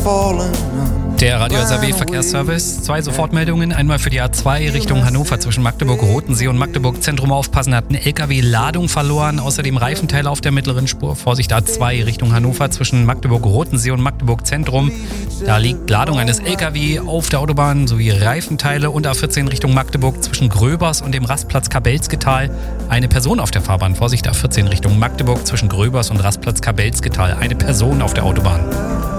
Der Radio SAW Verkehrsservice. 2 Sofortmeldungen. Einmal für die A2 Richtung Hannover zwischen Magdeburg-Rotensee und Magdeburg-Zentrum aufpassen. Hat eine LKW-Ladung verloren. Außerdem Reifenteile auf der mittleren Spur. Vorsicht A2 Richtung Hannover zwischen Magdeburg-Rotensee und Magdeburg-Zentrum. Da liegt Ladung eines LKW auf der Autobahn sowie Reifenteile. Und A14 Richtung Magdeburg zwischen Gröbers und dem Rastplatz Kabelsketal. Eine Person auf der Fahrbahn. Vorsicht A14 Richtung Magdeburg zwischen Gröbers und Rastplatz Kabelsketal. Eine Person auf der Autobahn.